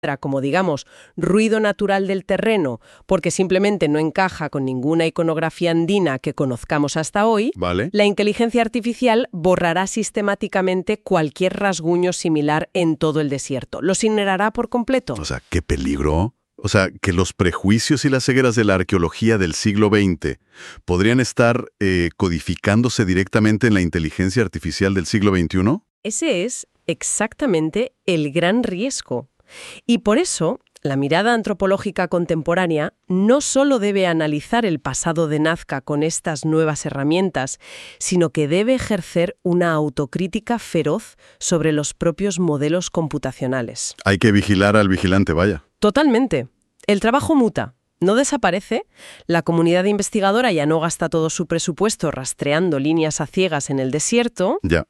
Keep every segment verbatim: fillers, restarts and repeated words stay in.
como digamos ruido natural del terreno, porque simplemente no encaja con ninguna iconografía andina que conozcamos hasta hoy, Vale. la inteligencia artificial borrará sistemáticamente cualquier rasguño similar en todo el desierto. Los incinerará por completo. O sea, qué peligro. O sea, que los prejuicios y las cegueras de la arqueología del siglo veinte podrían estar eh, codificándose directamente en la inteligencia artificial del siglo veintiuno. Ese es exactamente el gran riesgo. Y por eso, la mirada antropológica contemporánea no solo debe analizar el pasado de Nazca con estas nuevas herramientas, sino que debe ejercer una autocrítica feroz sobre los propios modelos computacionales. Hay que vigilar al vigilante, vaya. Totalmente. El trabajo muta. No desaparece, la comunidad investigadora ya no gasta todo su presupuesto rastreando líneas a ciegas en el desierto. Ya.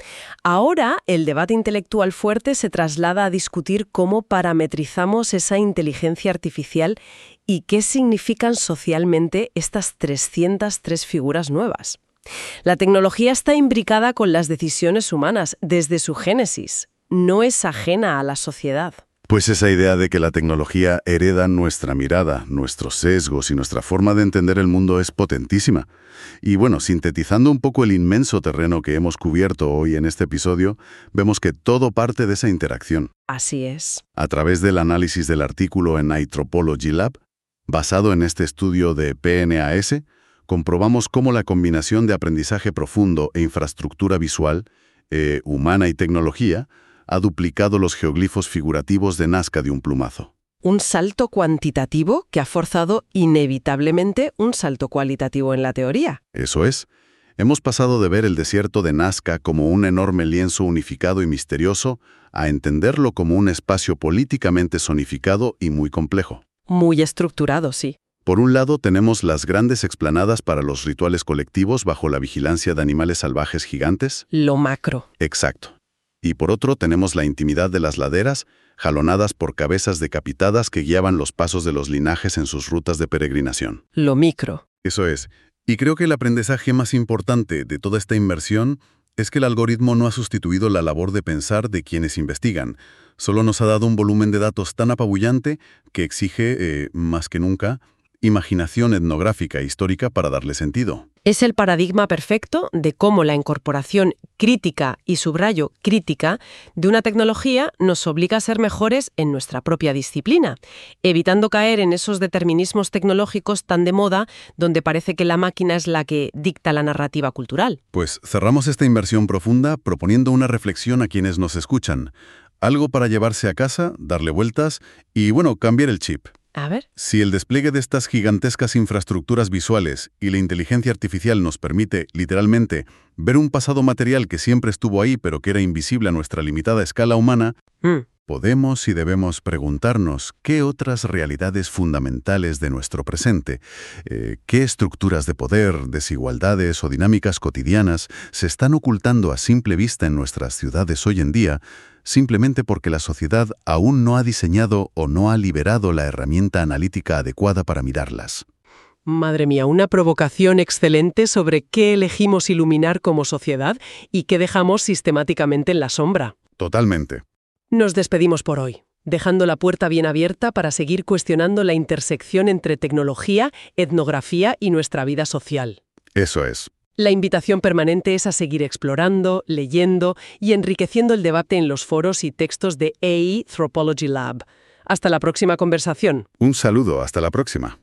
Ahora, el debate intelectual fuerte se traslada a discutir cómo parametrizamos esa inteligencia artificial y qué significan socialmente estas trescientas tres figuras nuevas. La tecnología está imbricada con las decisiones humanas desde su génesis. No es ajena a la sociedad. Pues esa idea de que la tecnología hereda nuestra mirada, nuestros sesgos y nuestra forma de entender el mundo es potentísima. Y bueno, sintetizando un poco el inmenso terreno que hemos cubierto hoy en este episodio, vemos que todo parte de esa interacción. Así es. A través del análisis del artículo en Anthropology Lab, basado en este estudio de P N A S, comprobamos cómo la combinación de aprendizaje profundo e infraestructura visual, eh, humana y tecnología, ha duplicado los geoglifos figurativos de Nazca de un plumazo. Un salto cuantitativo que ha forzado inevitablemente un salto cualitativo en la teoría. Eso es. Hemos pasado de ver el desierto de Nazca como un enorme lienzo unificado y misterioso a entenderlo como un espacio políticamente zonificado y muy complejo. Muy estructurado, sí. Por un lado tenemos las grandes explanadas para los rituales colectivos bajo la vigilancia de animales salvajes gigantes. Lo macro. Exacto. Y por otro tenemos la intimidad de las laderas, jalonadas por cabezas decapitadas que guiaban los pasos de los linajes en sus rutas de peregrinación. Lo micro. Eso es. Y creo que el aprendizaje más importante de toda esta inmersión es que el algoritmo no ha sustituido la labor de pensar de quienes investigan. Solo nos ha dado un volumen de datos tan apabullante que exige, eh, más que nunca, imaginación etnográfica e histórica para darle sentido. Es el paradigma perfecto de cómo la incorporación crítica, y subrayo crítica, de una tecnología nos obliga a ser mejores en nuestra propia disciplina, evitando caer en esos determinismos tecnológicos tan de moda donde parece que la máquina es la que dicta la narrativa cultural. Pues cerramos esta inversión profunda proponiendo una reflexión a quienes nos escuchan. Algo para llevarse a casa, darle vueltas y, bueno, cambiar el chip. A ver. Si el despliegue de estas gigantescas infraestructuras visuales y la inteligencia artificial nos permite, literalmente, ver un pasado material que siempre estuvo ahí pero que era invisible a nuestra limitada escala humana, Mm. podemos y debemos preguntarnos qué otras realidades fundamentales de nuestro presente, eh, qué estructuras de poder, desigualdades o dinámicas cotidianas se están ocultando a simple vista en nuestras ciudades hoy en día, simplemente porque la sociedad aún no ha diseñado o no ha liberado la herramienta analítica adecuada para mirarlas. Madre mía, una provocación excelente sobre qué elegimos iluminar como sociedad y qué dejamos sistemáticamente en la sombra. Totalmente. Nos despedimos por hoy, dejando la puerta bien abierta para seguir cuestionando la intersección entre tecnología, etnografía y nuestra vida social. Eso es. La invitación permanente es a seguir explorando, leyendo y enriqueciendo el debate en los foros y textos de Anthropology Lab. Hasta la próxima conversación. Un saludo, hasta la próxima.